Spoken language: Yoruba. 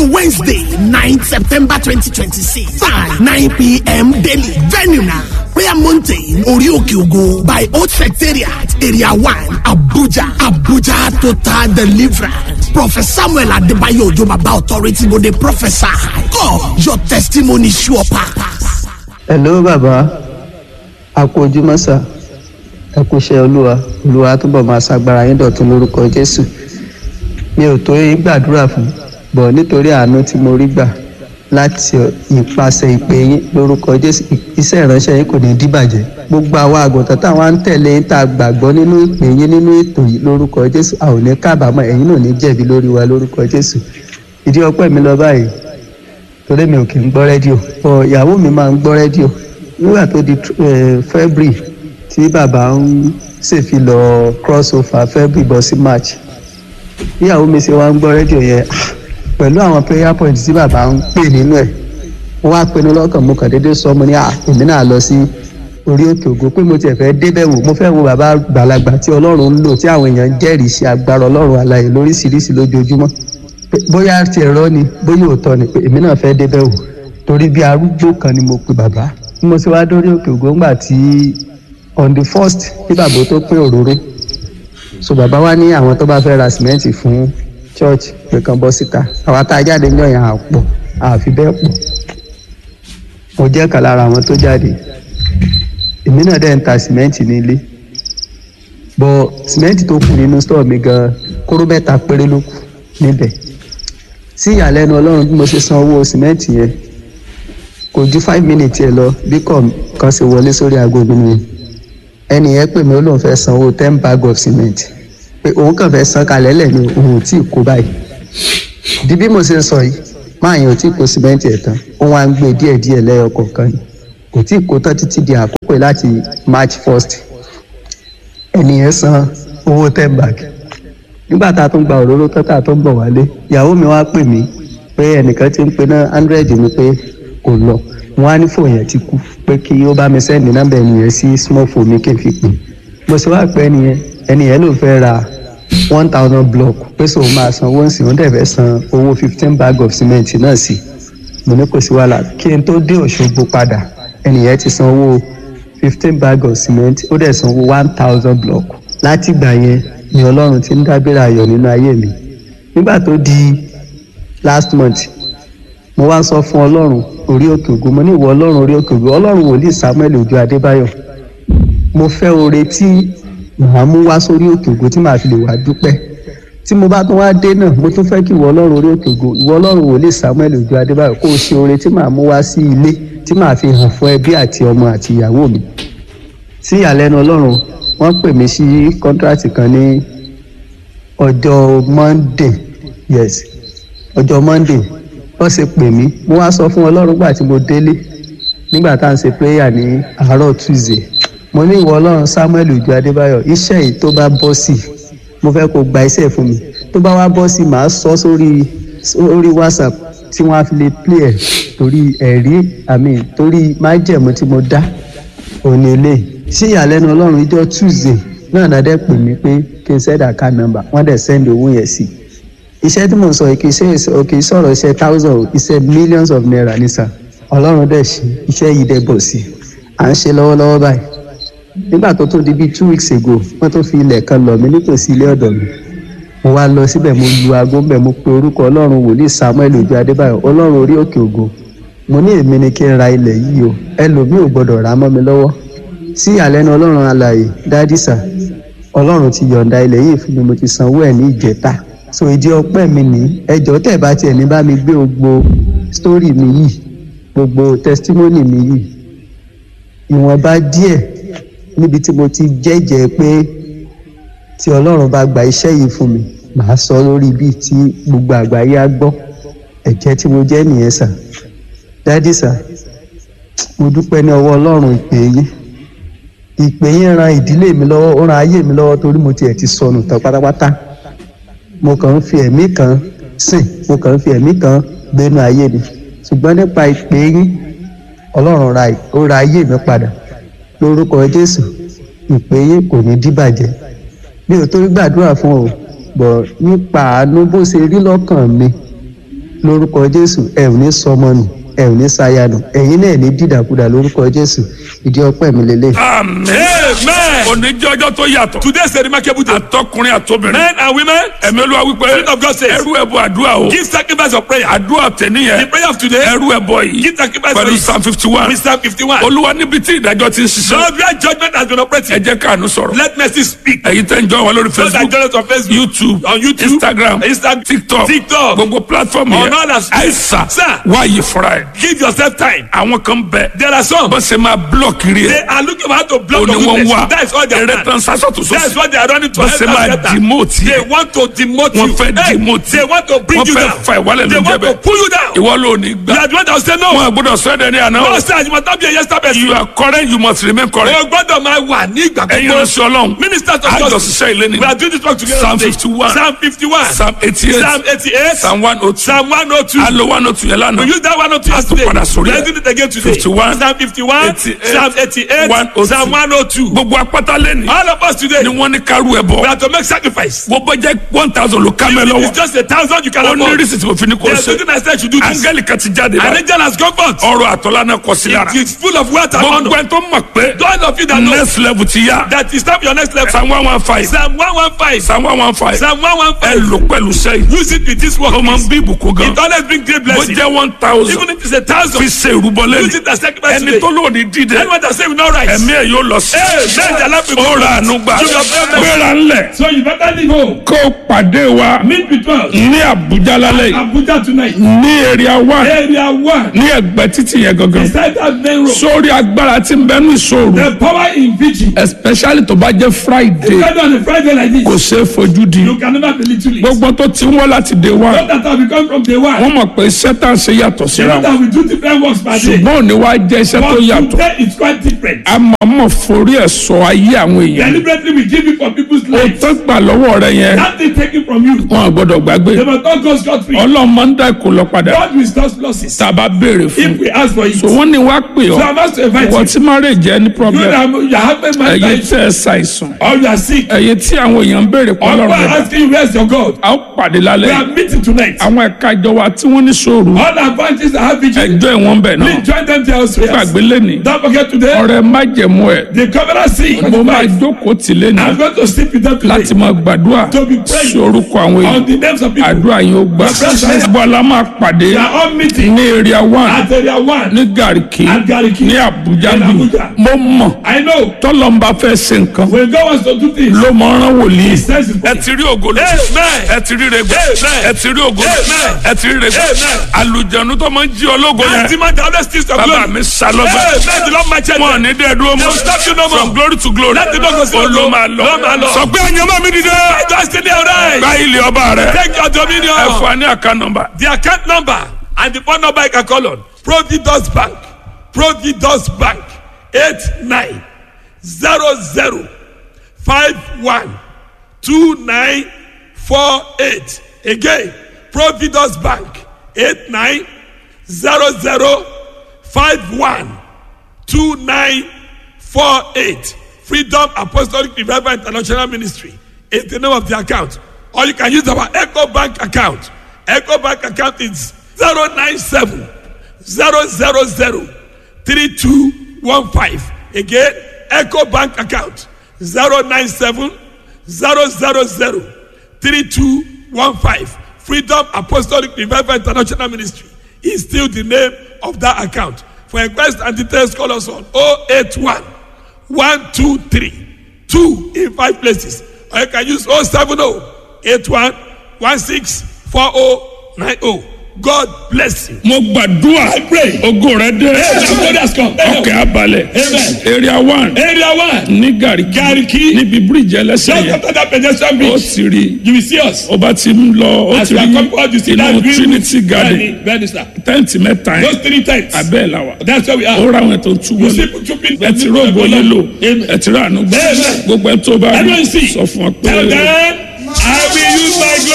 ọjọ́ Wednesday 9 September 2026 time 9 p.m. daily venue na Prayer Mountain Orí Òkè Ògo by Old Secretariat Area 1 Abuja Total Deliverance. Prophet Samuel Adebayo Ojo Baba Authority go dey prophesy. God, your testimony sure pass. Hello bàbá, àkójúmọ́ sà, ẹ kú iṣẹ́ Olúwa túbọ̀ máa ṣagbára yín dọ̀tun lórúkọ Jésù. Mi ò tó yín gbàdúrà fún, bọ̀ nítorí àánú tí mo rí gbà láti ìpasẹ̀ ìpè yín lórúkọ Jésù, iṣẹ́ ìránṣẹ́ yín kò ní díbàjẹ́. Gbogbo àwọn àgùntàn táwọn ń tẹ̀lé yín tá a gbàgbọ́ nínú ìpè yín nínú ètò yìí lórúkọ Jésù, a ò ní kábàámọ̀, ẹ̀yin náà ò ní jẹ̀bi lórí wa lórúkọ Jésù. Ìdí ọpẹ́ mi lọ báyìí torí mi ò kì í gbọ́ rédíò, ọ̀ ìyàwó mi máa ń gbọ́ rédíò. Nígbà tó di February tí bàbá ń ṣèfilọ̀ crossover February bọ́ sí March, ìyàwó mi ṣe wá ń gbọ́ rédíò yẹn pẹ̀lú àwọn prayer point tí bàbá ń pè nínú ẹ̀. Wọ́n á pinnu lọ́kàn, mo kàn déédéé sọ mo ní èmi náà lọ sí Orí Òkè Ògo pé mo tiẹ̀ fẹ́ débẹ̀ wò, mo fẹ́ wo bàbá gbàlagbà tí Ọlọ́run ń lò, tí àwọn èèyàn jẹ́rìí sí agbára Ọlọ́run alààyè lóríṣiríṣi lójoojúmọ́. Bóyá ti ẹ̀rọ ni bóyá òótọ́ ni pé èmi náà fẹ́ débẹ̀ wò torí bí arúgbó kan ni mo pe bàbá. Bí mo ṣe wá dórí Òkè Ògo ńgbà tí on the 1st tí bàbá tó pín òróró, so bàbá wá ní àwọn tó bá fẹ́ ra sìmẹ́ǹtì fún church pé kan bọ́ síta. Àwa tá a jáde ń yàn àpọ̀ àfi bẹ́ẹ̀ pọ̀, mo jẹ́ kan lára àwọn tó jáde. Èmi náà dẹ̀ ń ta sìmẹ́ǹtì ní ilé, bọ̀ sìmẹ́ǹtì tó kù nínú store mi gan kóró mẹ́ta péré ló kù níbẹ̀. Sí ìyàlẹ́nu Ọlọ́run bí mo ṣe san owó sìmẹ́ǹtì yẹn kò ju 5 minutes ẹ lọ bí kan ṣe wọlé sórí aago mi nìyẹn. Ẹnì yẹn pè mí ó lóun fẹ́ san owó 10 bag of cement, pé òun kàn fẹ́ san kalẹ̀ lẹ̀ ní òun ò tí ì kó báyìí. Di bí mo ṣe ń sọ yìí, máa yàn ò tí ì kó sìmẹ́ǹtì ẹ̀ tán, òun á ń gbé díẹ̀díẹ̀ lẹ́yọ kọ̀ọ̀kan ni, kò tí ì kó tán títí di àkókò láti March 1st. Ẹnì yẹn san owó 10 bag. Nígbà tá a tún gba òróró tán tá a tún bọ̀ wálé, ìyàwó mi wá pè mí pé ẹnìkan ti ń pe náà 100 mi pé kò lọ. Wọ́n á ní fóònù yẹn ti kú pé kí ó bá mi sẹ́ndì nọ́mbà ẹnìyẹn sí small phone mi kí n fi pè. Mo ṣe wá pé ẹnìyẹn ló fẹ́ ra 1000 block pé sọ máa san owó ǹsìn, ó dẹ̀ fẹ́ san owó 15 bag of cement náà sí. Mo ní kò sí wàhálà, kí n tó dé Òṣogbo padà ẹnìyẹn ti san owó 15 bag of cement, ó dẹ̀ san owó 1000 block. Láti ìgbà yẹn ni Ọlọ́run ti ń dábìrì ayọ̀ nínú ayé mi. Nígbà tó di last month, mo wá sọ fún Ọlọ́run Orí Òkè Ògo, mo ní ìwọ Ọlọ́run Orí Òkè Ògo, Ọlọ́run wòlíì Samuel Ojo Adébáyọ̀, mo fẹ́ oore tí màá mú wá sórí Òkè Ògo tí màá fi lè wá dúpẹ́. Tí mo bá tún wá dé náà, mo tún fẹ́ kí ìwọ Ọlọ́run Orí Òkè Ògo, ìwọ Ọlọ́run wòlíì Samuel Ojo Adébáyọ̀ kó o ṣe oore tí màá mú wá sí ilé tí màá fi hàn fún ẹbí àti ọmọ àti ìyàwó mi. Sí ìyàlẹ́nu Ọlọ́run, wọ́n pè mí sí kọ́ńtrátì kan ní ọjọ́ Monday, yes, ọjọ́ Monday wọ́n ṣe pè mí. Mo wá sọ fún Ọlọ́run gbà tí mo délé nígbà tá à ń ṣe prayer ní àárọ̀ Tuesday. Mo ní ìwọ Ọlọ́run Samuel Ojo Adébáyọ̀, iṣẹ́ yìí tó bá bọ́ sí, mo fẹ́ kó gba iṣẹ́ fún mi. Tó bá wá bọ́ sí, màá sọ sórí WhatsApp tí wọ́n á fi lè play ẹ̀ torí ẹ̀rí torí májẹ̀mú tí mo dá òní eléyìí. Sí ìyàlẹ́nu Ọlọ́run, ìjọ Tuesday náà náà dẹ́ pè mí pé kí n send account number, wọ́n dẹ̀ send owó yẹn sí. Iṣẹ́ tí mò ń sọ yìí kì í sọ̀rọ̀ iṣẹ́ thousand, iṣẹ́ millions of naira ní sà. Ọlọ́run dẹ̀ ṣe iṣẹ́ yìí dẹ̀ bọ̀ sí, à ń ṣe lọ́wọ́lọ́wọ́ báyìí. Nígbà tó di bíi 2 weeks ago, wọ́n tó fi ilẹ̀ kan lọ̀ mí nítòsí ilé ọ̀dọ̀ mi. Mo wá lọ síbẹ̀, mo lu aago ńbẹ̀, mo pe orúkọ Ọlọ́run wòlíì Samuel Ojo Adébáyọ̀, Ọlọ́run Orí Òkè Ògo. Mo ní èmi ni kí n ra ilẹ̀ yìí o, ẹlòmíì ò gbọdọ̀ rà mọ́ mi lọ́wọ́. Sí ìyàlẹ́nu Ọlọ́run alààyè, dádì sà, Ọlọ́run ti yọ̀ǹda ilẹ̀ yìí fún mi, mo ti sanwó ẹ̀ ní ìjẹta. So ìdí ọpẹ́ mi ní ẹjọ́ tẹ̀ bá tiẹ̀ ní bá mi gbé gbogbo story mi yìí, gbogbo testimony mi yìí, ìwọ̀nba díẹ̀ níbi tí mo ti jẹ́jẹ́ pé tí Ọlọ́run bá gba iṣẹ́ yìí fún mi, màá sọ lórí bíi tí gbogbo àgbáyé á gbọ́. Ẹ̀jẹ̀ tí mo jẹ́ nìyẹn sà. Dádì sà, mo dúpẹ́ ní ọwọ́ Ọlọ́run ìpè yín ran ìdílé mi lọ́wọ́, ó ran ayé mi lọ́wọ́ torí mo tiẹ̀ ti sọnù tán pátápátá. Mo kàn ń fi ẹ̀mí kan sìn, mo kàn ń fi ẹ̀mí kan gbénú ayé mi, ṣùgbọ́n nípa ìpè yín Ọlọ́run ó ra ayé mi padà lórúkọ Jésù. Ìpè yín kò ní díbàjẹ́. Mi ò torí gbàdúrà fún o, bọ̀ nípa àánú bó ṣe rí lọ́kàn mi lórúkọ Jésù ẹ ò ní sọmọ nù ẹ ò ní sayanu ẹ̀yin náà ní dídàkudà lórúkọ Jésù ìdí ọpẹ́ mi lélẹ̀. Amen. Oníjẹ́ ọjọ́ tó yàtọ̀. Today is a remarkable day. Àtọkùnrin àtobìnrin. Men and women. Ẹ̀mí Olúwa wípé. Spirit of God says. Ẹrú ẹbọ àdúrà o. Give sacrifice of prayer. Àdúrà tẹ̀níyẹn. The prayer of today. Ẹrú ẹbọ yìí. Give sacrifice for it. Pẹ̀lú Psalm 51. With Psalm 51. Olúwa níbi tí ìdájọ́ ti ń ṣiṣẹ́. Lord, where judgment has been operating. Ẹ jẹ́ káàánú sọ̀rọ̀. Let mercy speak. Ẹ̀yin tẹ́ ń jọ wọn lórí Facebook. Those that join us on Facebook. YouTube. On YouTube. Instagram. TikTok. Gbogbo platform yẹn. On all that. Àìsàn. Sir. Wáyé fúnra ẹ̀. Give yourself time. Àwọn kan bẹ. There are some. Bó ṣe máa block rí ẹ. They are looking for how to block the witness. That is all they are doing. That is what they are running to. Bó ṣe máa demote yẹ. They want to demote you. Wọ́n fẹ́ demote. They want to bring you down. Wọ́n fẹ́ fa ìwálẹ̀ ló jẹ́ bẹ́ẹ̀. They want to pull you down. Ìwọ ló ní gbà. You are the one that will say no. Wọ́n gbọ́dọ̀ sọ ẹ̀dẹ̀ ní àná. No sir, you must not be a yesterday. You are correct, you must remain correct. O gbọ́dọ̀ máa wà ní ìgbà gbogbo. Ẹ̀yin ránṣẹ́ Ọlọ́run. Ministers of God. Àjọṣiṣẹ́ ilé ni. We are doing this work together. Psalm 51. Psalm 51. Psalm 88. Psalm 88. Psalm 102. Psalm 102. Alo 102 yẹn lánàá. We use that 102 yesterday. Padà sórí ẹ̀. Let's do it again today. 51. Psalm 51. Psalm 88. 102. Psalm 102. Gbogbo apáta lẹ́nu. All of us today. Ni wọ́n ní kárú ẹ̀ bọ̀. We have to make sacrifice. Wọ́n bọ́ jẹ́ 1,000 ló ká mẹ́ lọ́wọ́. It's just 1,000 you can afford. Only reason mo fi ní kò ṣe. There's something I said you do this. Angeli kan ti jáde báyìí. An angel has gone forth. Ọrọ̀ àtọ́lá náà kọ sí lára. It is full of wealth and honor. Gbogbo ẹ̀ tó mọ̀ pé. Those of you that know. Next level ti yá. That is time for your next level. Psalm 115. Psalm 115. Psalm 115. Psalm 115. Ẹ lò pẹ̀lú sẹ́yìn. Use it with this word. Ọmọ bí ibùkún gan. It always bring great blessing. Bó jẹ́ 1,000. Even if it's 1,000. Fi ṣe ìrúbọlẹ̀. Use it as sacrifice today. Ẹni tó lò ní dídẹ. Anyone that say we no right. Ẹ̀mí ẹ̀ yóò lọ sí. Ó ra àánú gbà. Gbéra ńlẹ̀. So you better leave home. Kó pàdé wa. Meet with us. Ní Abuja lálẹ́ yìí. Abuja tonight. Ní area 1. Area 1. Ní ẹgbẹ́ títì yẹn gangan. Beside that main road. Sórí agbára tí ń bẹnu ìṣòro. The power in vigil. Especially tó bá jẹ́ Friday. It's on a Friday like this. Kò ṣeé fojú di. You can never be little. Gbogbo tó ti wọ́n láti day 1. Not that have become from day 1. Wọ́n mọ̀ pé iṣẹ́ tá à ń ṣe yàtọ̀ síra wọn. That we do different works per day. Ṣùgbọ́n òní wá jẹ́ iṣẹ́ tó yàtọ̀. But today it's quite different. A mọ̀ forí ẹ̀ sọ ayé àwọn èèyàn. Deliberately we give it for people's lives. O tó gbà lọ́wọ́ rẹ yẹn. That thing taken from you. Wọn gbọ́dọ̀ gbàgbé. They must not go scot free. Ọlọ́run máa ń dá ìkó lọ padà. God will stop losses. Tàbá béèrè fún. If we ask for it. So wọ́n ní wá pè ọ́. So I must invite you. Wọ́n ti máa rè jẹ́ ní problem. You have a man. Ẹ̀yin tí ẹ ṣàìsàn. Or you are sick. Ẹ̀yin tí àwọn èèyàn ń béèrè pọ̀ lọ́rùn rẹ̀. Or asking you where's your God. A ó pàdé lálẹ́. We are meeting tonight. Àwọn ẹ̀ka ìjọ wa tí wọ́n ní sòrò. All the branches that have vigil. Ẹjọ́ ìwọ̀n bẹ̀ náà. Please join them there also. Gbàgbé lẹ́ni. Don't forget today. Ọ̀rẹ́ májẹ̀mú ẹ̀. The covenant seed. Mo máa jókòó tì lẹ́ni. I'm going to sleep with them today. Láti máa gbàdúrà. To be praying. Sí orúkọ àwọn èèyàn. On the names of people. Àdúrà yín ó gbà. Bọ́lá máa pàdé. We are all meeting. Ní area 1. At area 1. Ní Gariki. At Gariki. Ní Abuja bí. Mo mọ̀. I know. Tọ́lọ́mbà fẹ́ ṣe nǹkan. When God wants to do things. Ló mọ̀ ọ́rán wòlíì. Ẹ ti rí ògo lójú. Ẹ ti rí rẹ̀gbẹ́. Ẹ ti rí ògo lójú. Ẹ ti rí rẹ̀gbẹ́. Àlùjànnú tó máa ń jí ológo yẹn. Bàbá mi sálọ́gbẹ́. Wọ́n ní dẹ́ dúró mọ́. From glory to glory. Olú máa lọ. Sọ pé àyànmọ́ mi dìde. Gba ilé ọba rẹ̀. Take your dominion. Ẹ fún wa ní account number. The account number and the phone number you can call on. Providence Bank. Providence Bank. 8900512948. Again, Providence Bank. 8900512948. Freedom Apostolic Revival International Ministry is the name of the account. Or you can use our Echo Bank account. Echo Bank account is 097-000-3215. Again, Echo Bank account 097-000-3215. Freedom Apostolic Revival International Ministry is still the name of that account. For inquiries and details, call us on 081-123-2 in 5 places. Or you can use 070-8116-4090. God bless you. Mo gbàdúrà. I pray. Ògo rẹ dé. Ọkẹ́ abalẹ̀. Area 1. Area 1. Ní Gariki. Níbi bíríìjì ẹlẹ́sẹ̀ yẹn. Just after that pedestrian bridge. Ó sì rí. You will see us. Ó bá ti ń lọ. Ó ti rí inú Trinity Garden. Tẹ́ǹtì mẹ́ta yẹn. Those 3 tents. Abẹ́ ẹ̀ la wa. That's where we are. Ó ra àwọn ètò tú wọlé. Ẹ ti rògbò nílò. Ẹ ti rà ànú gbọ́. Gbogbo ẹ tó bá rí. Sọ fún ọ pé. Tell them I will use my glory.